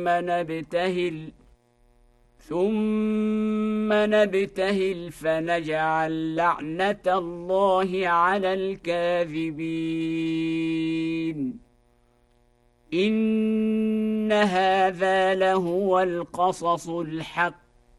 نبتهل فنجعل لعنة الله على الكاذبين إن هذا لهو القصص الحق